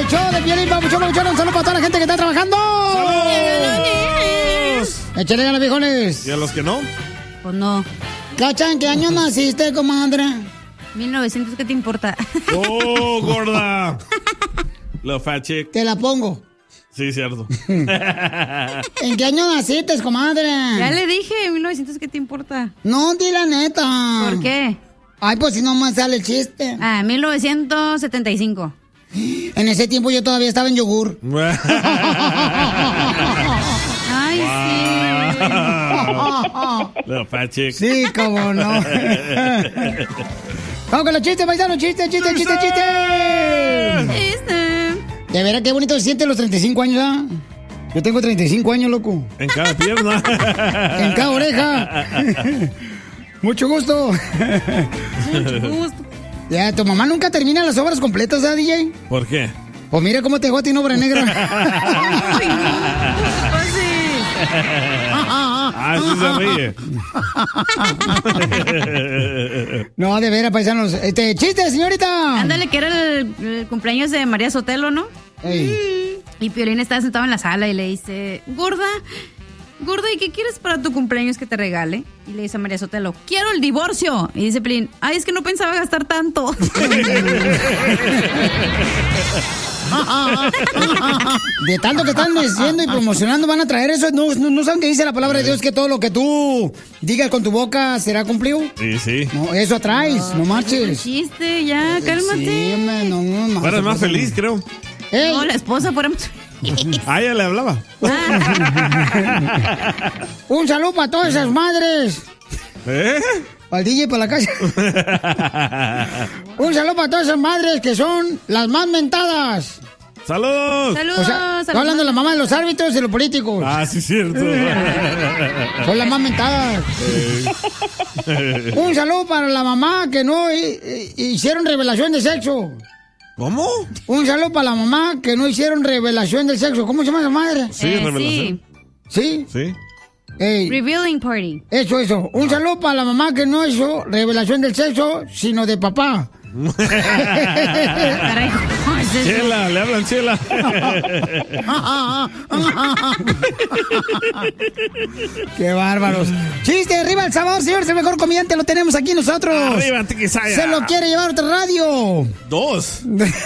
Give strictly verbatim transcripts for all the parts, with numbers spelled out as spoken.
el show de Piolín, papuchón, papuchón. Un saludo para toda la gente que está trabajando. ¡Saludos! Échale ganas, viejones. ¿Y a los que no? Pues no. Cacha, ¿en qué año naciste, comadre? mil novecientos, ¿qué te importa? ¡Oh, gorda! Little fat chick. Te la pongo. Sí, cierto. ¿En qué año naciste, comadre? Ya le dije, mil novecientos, ¿qué te importa? No, di la neta. ¿Por qué? Ay, pues si no me sale el chiste. Ah, mil novecientos setenta y cinco. En ese tiempo yo todavía estaba en yogur. Ay, sí. Little fat chick. Sí, cómo no. Vamos con los chistes, paisanos. Chiste, chiste, chiste, chiste. Chiste. De veras, qué bonito se siente los treinta y cinco años, ¿ah? Yo tengo treinta y cinco años, loco. En cada pierna. En cada oreja. Mucho gusto. Mucho gusto. Ya, tu mamá nunca termina las obras completas, ¿ah, D J? ¿Por qué? Pues mira cómo te dejó a ti en obra negra. Ay, no. Ah, sí se ríe. No, de veras, paisanos. Este, chiste, señorita. Ándale, que era el, el cumpleaños de María Sotelo, ¿no? Ey. Y Piolín estaba sentado en la sala y le dice, gorda, gorda, ¿y qué quieres para tu cumpleaños que te regale? Y le dice a María Sotelo, quiero el divorcio. Y dice Piolín, ay, es que no pensaba gastar tanto. De tanto que están diciendo y promocionando van a traer eso. No, no, no saben que dice la palabra de Dios que todo lo que tú digas con tu boca será cumplido. Sí, sí. No, eso atraes, no marches. Chiste, ya, cálmate. Sí, man, no, no, no, Eres más feliz, creo. Ey. No, la esposa fuera más feliz. Ah, ella le hablaba. Un saludo para todas esas madres. ¿Eh? Para el D J, para la casa. Un saludo para todas esas madres que son las más mentadas. ¡Saludos! Saludos. O sea, estoy hablando de la mamá de los árbitros y los políticos. Ah, sí, cierto. Son las más mentadas. Un saludo para la mamá que no hi- hi- hicieron revelación de sexo. ¿Cómo? Un saludo para la mamá que no hicieron revelación del sexo. ¿Cómo se llama esa madre? Sí, Eh, revelación. ¿Sí? Sí. Ey, Revealing party. eso, eso. Un saludo para la mamá que no hizo revelación del sexo, sino de papá. Caray, ¿cómo es eso? Chela, le hablan Chela. ¡Qué bárbaros! ¡Chiste! ¡Arriba El Salvador, señores! El mejor comediante lo tenemos aquí nosotros. Arriba, Tiquisaya. Se lo quiere llevar a otra radio. Dos.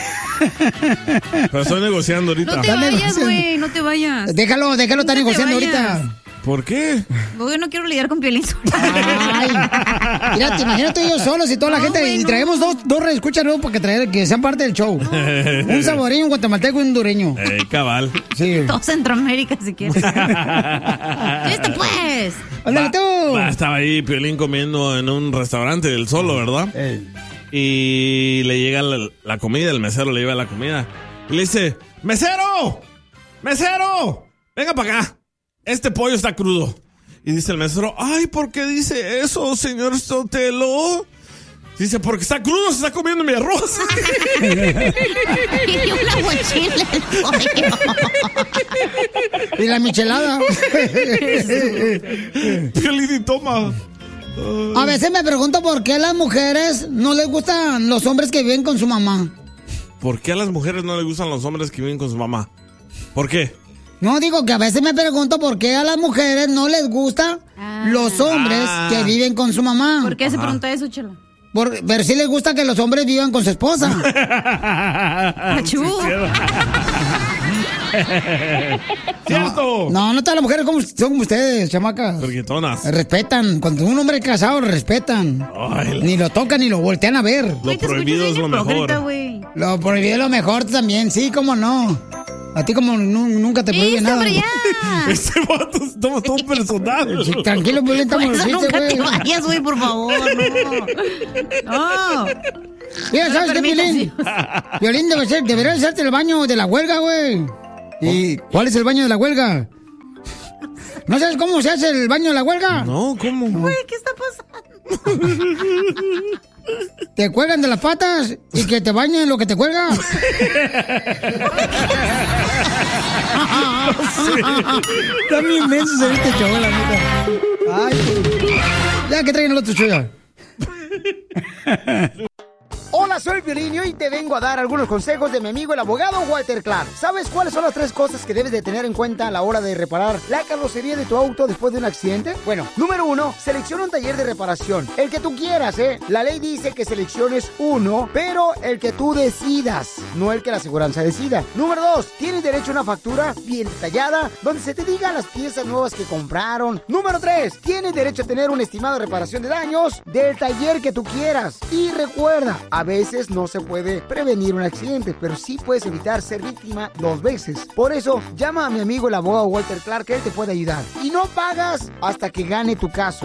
Pero estoy negociando ahorita. No te Dale, vayas, no sé. güey, no te vayas. Déjalo, déjalo, está No te negociando vayas. ahorita. ¿Por qué? Yo no quiero lidiar con Piolín. Ay, mira, te imaginas tú y yo solos y toda la No, gente. güey, y no. traemos dos, dos reescuchas nuevos para que, traer, que sean parte del show. Un saboreño, un guatemalteco y un hondureño. Eh, cabal. Sí. Todo Centroamérica, si quieres. ¡Listo, pues! Ándale tú. Va, estaba ahí Piolín comiendo en un restaurante del Solo, ¿verdad? Ey. Y le llega la, la comida, el mesero le lleva la comida. Y le dice, ¡mesero! ¡Mesero! Venga para acá. Este pollo está crudo. Y dice el mesero, ay, ¿por qué dice eso, señor Sotelo? Dice, porque está crudo, se está comiendo mi arroz. Y un aguachile el pollo. Y la michelada. Piolín y toma. A veces me pregunto por qué a las mujeres no les gustan los hombres que viven con su mamá. ¿Por qué a las mujeres no les gustan los hombres que viven con su mamá? ¿Por qué? No, digo que a veces me pregunto por qué a las mujeres no les gustan Ah. los hombres Ah. que viven con su mamá. ¿Por qué se Ajá. pregunta eso, Chela? Por, pero sí les gusta que los hombres vivan con su esposa. Achú. ¡Cierto! No, no todas las mujeres como, son como ustedes, chamacas. Friquitonas. Respetan. Cuando un hombre es casado, lo respetan. Ay, Ni lo tocan ni lo voltean a ver. lo Güey, te prohibido escuchas es lo bien hipócrita, mejor. güey. Lo prohibido es lo mejor también, sí, cómo no. A ti como nu- nunca te prohíbe ¡Listo, nada. hombre, ya! Este vato toma todo personal. Sí, tranquilo, violenta, Por eso amorcito, nunca te güey. vayas, güey, por favor, no. No. Mira, ¿sabes qué, permitas, Violín? Violín debe ser, debería hacerte el baño de la huelga, güey. ¿Y cuál es el baño de la huelga? ¿No sabes cómo se hace el baño de la huelga? No, ¿cómo? Güey, ¿qué está pasando? Te cuelgan de las patas y que te bañen lo que te cuelga. Está bien inmenso ser este show, la neta. Ay, ya que traigan el otro show ya. Hola, soy Piolín y hoy te vengo a dar algunos consejos de mi amigo el abogado Walter Clark. ¿Sabes cuáles son las tres cosas que debes de tener en cuenta a la hora de reparar la carrocería de tu auto después de un accidente? Bueno, número uno, selecciona un taller de reparación. El que tú quieras, ¿eh? La ley dice que selecciones uno, pero el que tú decidas, no el que la aseguranza decida. Número dos, tienes derecho a una factura bien detallada, donde se te digan las piezas nuevas que compraron. Número tres, tienes derecho a tener un estimado de reparación de daños del taller que tú quieras. Y recuerda, a veces no se puede prevenir un accidente, pero sí puedes evitar ser víctima dos veces. Por eso, llama a mi amigo el abogado Walter Clark, que él te puede ayudar. Y no pagas hasta que gane tu caso.